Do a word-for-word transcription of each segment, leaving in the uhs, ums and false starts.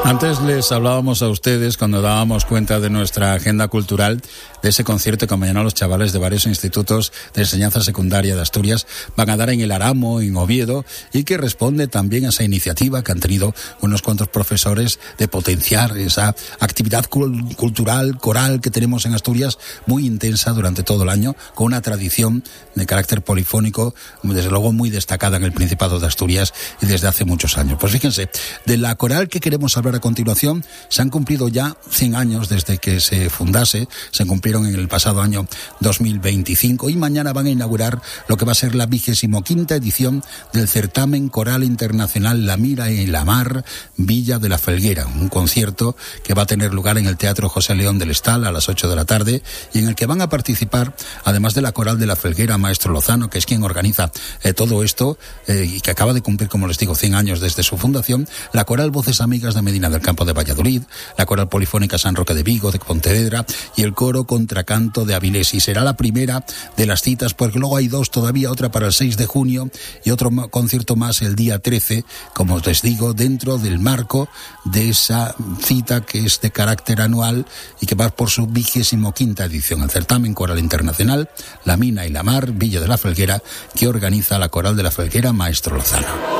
Antes les hablábamos a ustedes, cuando dábamos cuenta de nuestra agenda cultural, de ese concierto que mañana los chavales de varios institutos de enseñanza secundaria de Asturias van a dar en el Aramo, en Oviedo, y que responde también a esa iniciativa que han tenido unos cuantos profesores de potenciar esa actividad cul- cultural, coral que tenemos en Asturias, muy intensa durante todo el año, con una tradición de carácter polifónico, desde luego muy destacada en el Principado de Asturias y desde hace muchos años. Pues fíjense, de la coral que queremos hablar a continuación, se han cumplido ya cien años desde que se fundase, se cumplieron en el pasado año dos mil veinticinco y mañana van a inaugurar lo que va a ser la vigésimo quinta edición del certamen coral internacional La Mira y la Mar, Villa de la Felguera, un concierto que va a tener lugar en el Teatro José León del Estal a las ocho de la tarde y en el que van a participar, además de la coral de la Felguera, Maestro Lozano, que es quien organiza eh, todo esto eh, y que acaba de cumplir, como les digo, cien años desde su fundación, la coral Voces Amigas de Medina del Campo de Valladolid, la coral polifónica San Roque de Vigo, de Pontevedra, y el coro Contracanto de Avilés. Y será la primera de las citas, porque luego hay dos todavía, otra para el seis de junio y otro concierto más el día trece, como les digo, dentro del marco de esa cita que es de carácter anual y que va por su vigésimo quinta edición, el certamen coral internacional La Mina y la Mar, Villa de la Felguera, que organiza la coral de la Felguera, Maestro Lozano.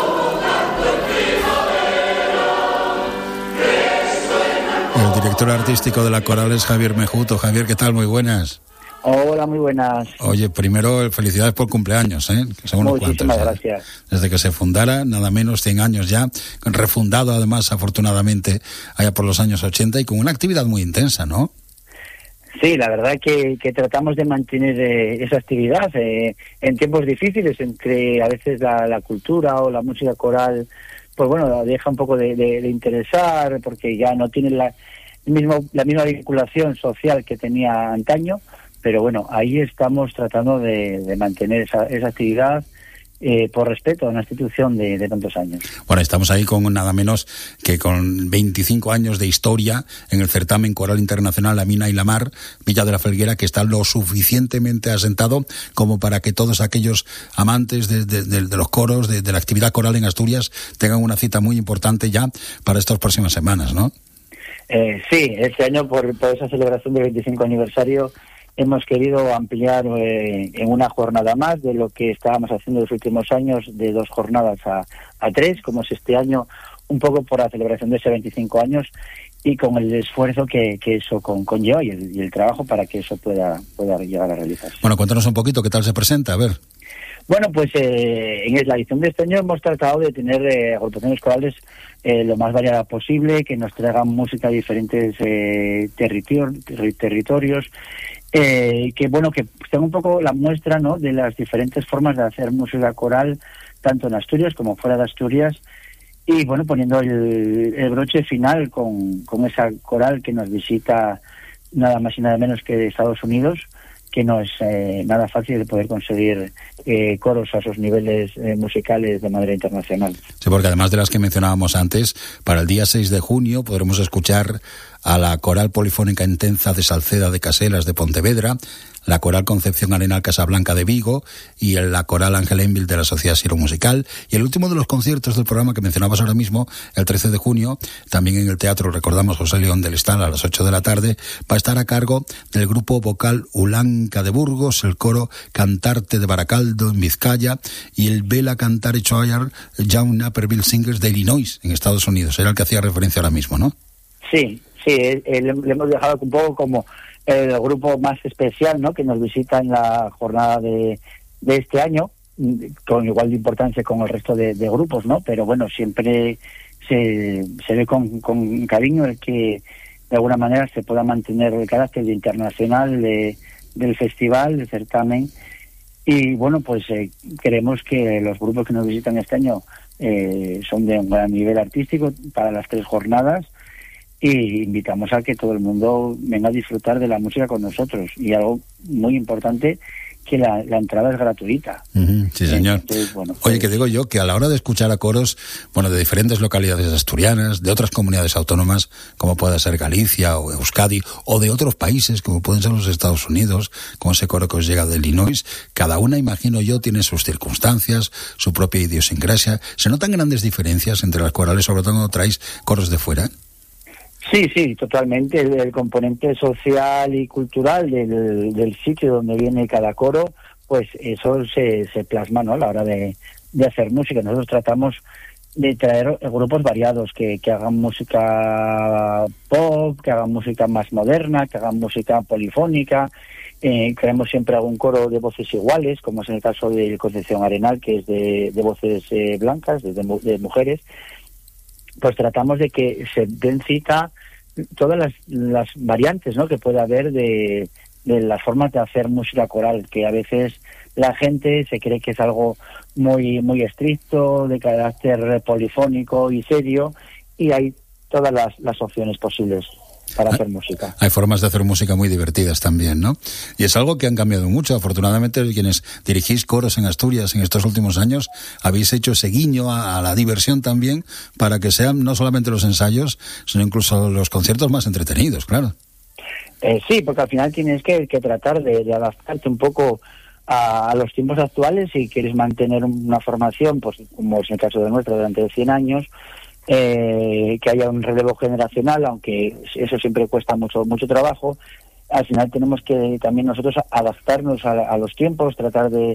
El director artístico de la coral es Javier Mejuto. Javier, ¿qué tal? Muy buenas. Hola, muy buenas. Oye, primero, felicidades por cumpleaños, ¿eh? Que son unos Muchísimas cuantos, gracias. ¿eh? Desde que se fundara, nada menos cien años ya, refundado además, afortunadamente, allá por los años ochenta y con una actividad muy intensa, ¿no? Sí, la verdad que, que tratamos de mantener eh, esa actividad eh, en tiempos difíciles, entre a veces la, la cultura o la música coral, pues bueno, deja un poco de, de, de interesar, porque ya no tiene la, el mismo, la misma vinculación social que tenía antaño, pero bueno, ahí estamos tratando de, de mantener esa, esa actividad eh, por respeto a una institución de, de tantos años. Bueno, estamos ahí con nada menos que con veinticinco años de historia en el certamen coral internacional La Mina y la Mar, Villa de la Felguera, que está lo suficientemente asentado como para que todos aquellos amantes de, de, de, de los coros, de, de la actividad coral en Asturias, tengan una cita muy importante ya para estas próximas semanas, ¿no? Eh, sí, este año por, por esa celebración del veinticinco aniversario hemos querido ampliar eh, en una jornada más de lo que estábamos haciendo los últimos años, de dos jornadas a, a tres, como es este año, un poco por la celebración de ese veinticinco años y con el esfuerzo que, que eso con, conlleva y el, y el trabajo para que eso pueda, pueda llegar a realizarse. Bueno, cuéntanos un poquito qué tal se presenta, a ver. Bueno, pues eh, en la edición de este año hemos tratado de tener eh, agrupaciones corales eh, lo más variada posible, que nos traigan música de diferentes eh, territor- ter- territorios, eh, que bueno, que tenga un poco la muestra, ¿no?, de las diferentes formas de hacer música coral, tanto en Asturias como fuera de Asturias, y bueno, poniendo el, el broche final con, con esa coral que nos visita nada más y nada menos que de Estados Unidos, que no es eh, nada fácil de poder conseguir eh, coros a esos niveles eh, musicales de manera internacional. Sí, porque además de las que mencionábamos antes, para el día seis de junio podremos escuchar a la Coral Polifónica Intensa de Salceda de Caselas de Pontevedra, la Coral Concepción Arenal Casablanca de Vigo y la Coral Ángel Envil de la Sociedad Siro Musical. Y el último de los conciertos del programa que mencionabas ahora mismo, el trece de junio, también en el Teatro, recordamos, José León del Estal a las ocho de la tarde, va a estar a cargo del grupo vocal Ulanca de Burgos, el coro Cantarte de Baracaldo en Vizcaya y el Vela Cantare Choir Young Naperville Singers de Illinois, en Estados Unidos. Era el que hacía referencia ahora mismo, ¿no? Sí, sí, eh, eh, le, le hemos dejado un poco como el grupo más especial, ¿no?, que nos visita en la jornada de, de este año, con igual de importancia con el resto de, de grupos, ¿no? Pero bueno, siempre se, se ve con, con cariño el que de alguna manera se pueda mantener el carácter internacional de, del festival, del certamen. Y bueno, pues eh, queremos que los grupos que nos visitan este año eh, son de un gran nivel artístico para las tres jornadas, y invitamos a que todo el mundo venga a disfrutar de la música con nosotros. Y algo muy importante, que la, la entrada es gratuita. Uh-huh, sí, señor. Entonces, bueno, pues... Oye, que digo yo que a la hora de escuchar a coros, bueno, de diferentes localidades asturianas, de otras comunidades autónomas, como pueda ser Galicia o Euskadi, o de otros países, como pueden ser los Estados Unidos, con ese coro que os llega de Illinois, cada una, imagino yo, tiene sus circunstancias, su propia idiosincrasia. ¿Se notan grandes diferencias entre las corales, sobre todo cuando traéis coros de fuera? Sí, sí, totalmente. El, el componente social y cultural del, del sitio donde viene cada coro, pues eso se, se plasma, ¿no?, a la hora de, de hacer música. Nosotros tratamos de traer grupos variados, que, que hagan música pop, que hagan música más moderna, que hagan música polifónica. Eh, creemos siempre algún coro de voces iguales, como es en el caso de Concepción Arenal, que es de, de voces eh, blancas, de, de, de mujeres. Pues tratamos de que se den cita todas las, las variantes, ¿no?, que puede haber de, de las formas de hacer música coral, que a veces la gente se cree que es algo muy muy estricto, de carácter polifónico y serio, y hay todas las, las opciones posibles para hacer música. Hay formas de hacer música muy divertidas también, ¿no? Y es algo que han cambiado mucho. Afortunadamente, quienes dirigís coros en Asturias en estos últimos años, habéis hecho ese guiño a, a la diversión también, para que sean no solamente los ensayos, sino incluso los conciertos más entretenidos, claro. Eh, sí, porque al final tienes que, que tratar de, de adaptarte un poco a, a los tiempos actuales. Si quieres mantener una formación, pues como es el caso de nuestra, durante cien años, eh, que haya un relevo generacional, aunque eso siempre cuesta mucho mucho trabajo. Al final tenemos que también nosotros adaptarnos a, a los tiempos, tratar de,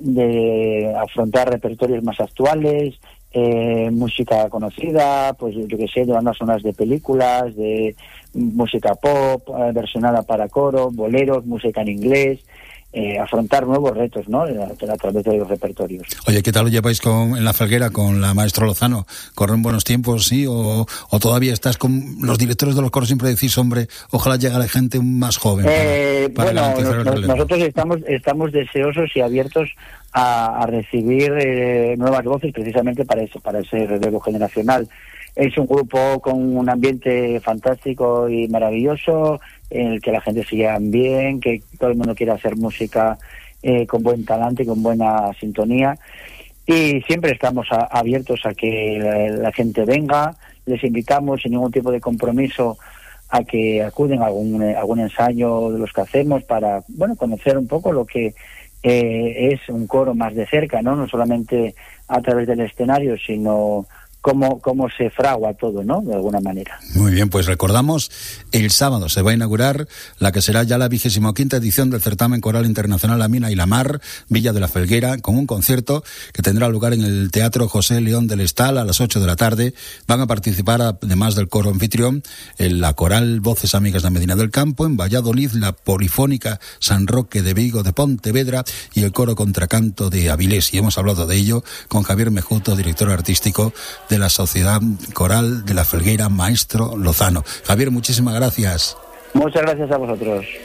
de afrontar repertorios más actuales, eh, música conocida, pues yo que sé, de bandas sonoras de películas, de música pop, eh, versionada para coro, boleros, música en inglés. Eh, afrontar nuevos retos, ¿no?, a, a través de los repertorios. Oye, ¿qué tal lo lleváis con, en La Felguera con la Maestro Lozano? ¿Corren buenos tiempos, sí? ¿O, o todavía estás con los directores de los coros? Siempre decís, hombre, ojalá llegue la gente más joven eh, para, para bueno, garantizar el nos, relevo. Nosotros estamos, estamos deseosos y abiertos a, a recibir eh, nuevas voces, precisamente para eso, para ese relevo generacional. Es un grupo con un ambiente fantástico y maravilloso, en el que la gente se lleva bien, que todo el mundo quiere hacer música eh, con buen talante, con buena sintonía, y siempre estamos a, abiertos a que la, la gente venga. Les invitamos sin ningún tipo de compromiso a que acuden a algún, algún ensayo de los que hacemos, para, bueno, conocer un poco lo que eh, es un coro más de cerca, ¿no? No solamente a través del escenario, sino Cómo, cómo se fragua todo, ¿no?, de alguna manera. Muy bien, pues recordamos, el sábado se va a inaugurar la que será ya la vigésima quinta edición del Certamen Coral Internacional La Mina y la Mar, Villa de la Felguera, con un concierto que tendrá lugar en el Teatro José León del Estal a las ocho de la tarde. Van a participar, además del coro anfitrión, en la coral Voces Amigas de Medina del Campo, en Valladolid, la Polifónica San Roque de Vigo de Pontevedra y el coro Contracanto de Avilés. Y hemos hablado de ello con Javier Mejuto, director artístico de la Sociedad Coral de la Felguera Maestro Lozano. Javier, muchísimas gracias. Muchas gracias a vosotros.